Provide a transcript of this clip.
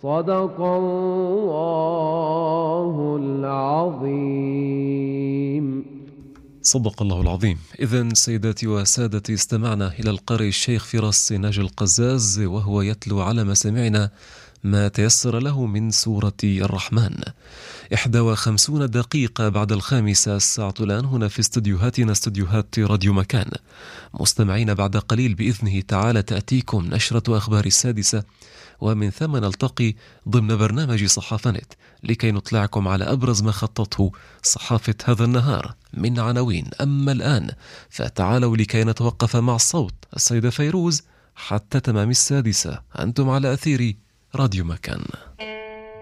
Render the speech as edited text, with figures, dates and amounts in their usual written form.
صدق الله العظيم. صدق الله العظيم. إذن سيداتي وسادتي، استمعنا إلى القارئ الشيخ فراس ناجي القزاز وهو يتلو على مسامعنا ما تيسر له من سورة الرحمن. 51 دقيقة بعد 5 الساعة الآن هنا في استديوهاتنا، استديوهات راديو مكان. مستمعين، بعد قليل بإذنه تعالى تأتيكم نشرة أخبار 6، ومن ثم نلتقي ضمن برنامج صحافة نت لكي نطلعكم على أبرز ما خطته صحافة هذا النهار من عناوين. أما الآن فتعالوا لكي نتوقف مع الصوت السيدة فيروز حتى تمام 6. أنتم على أثير راديو مكان.